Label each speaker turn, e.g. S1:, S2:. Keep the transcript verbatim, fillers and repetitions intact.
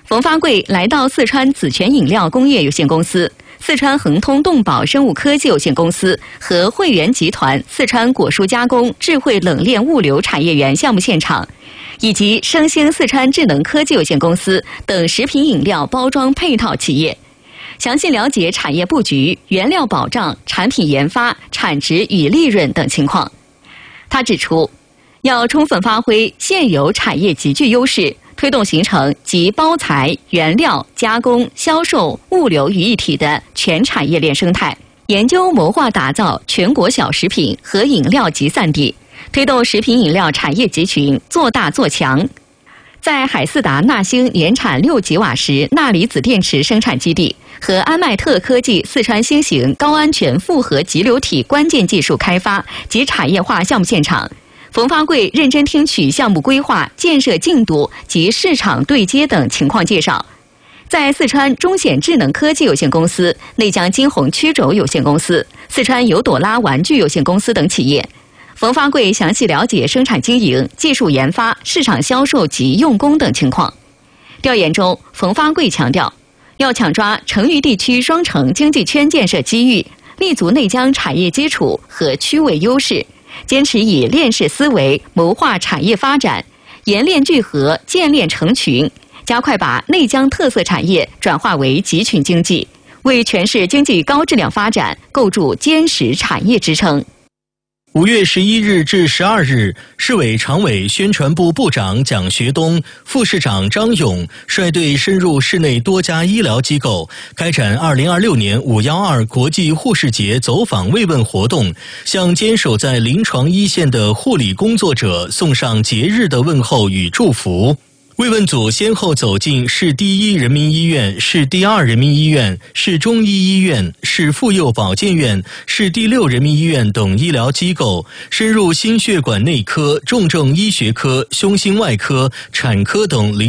S1: 冯发贵来到四川紫泉饮料工业有限公司、四川恒通动宝生物科技有限公司和汇源集团四川果蔬加工智慧冷链物流产业园项目现场，以及生兴四川智能科技有限公司等食品饮料包装配套企业，详细了解产业布局、原料保障、产品研发、产值与利润等情况。他指出，要充分发挥现有产业集聚优势，推动形成集包材、原料、加工、销售、物流于一体的全产业链生态，研究谋划打造全国小食品和饮料集散地，推动食品饮料产业集群做大做强。在海思达纳星年产六吉瓦时钠离子电池生产基地和安迈特科技四川新型高安全复合集流体关键技术开发及产业化项目现场，冯发贵认真听取项目规划、建设进度及市场对接等情况介绍。在四川中显智能科技有限公司、内江金鸿曲轴有限公司、四川尤朵拉玩具有限公司等企业，冯发贵详细了解生产经营、技术研发、市场销售及用工等情况。调研中，冯发贵强调，要抢抓成渝地区双城经济圈建设机遇，立足内江产业基础和区位优势，坚持以链式思维谋划产业发展，沿链聚合、建链成群，加快把内江特色产业转化为集群经济，为全市经济高质量发展构筑坚实产业支撑。
S2: 五月十一日至十二日，市委常委宣传部部长蒋学东、副市长张勇率队深入市内多家医疗机构，开展二零二六年五一二国际护士节走访慰问活动，向坚守在临床一线的护理工作者送上节日的问候与祝福。慰问组先后走进市第一人民医院、市第二人民医院、市中医医院、市妇幼保健院、市第六人民医院等医疗机构，深入心血管内科、重症医学科、胸心外科、产科等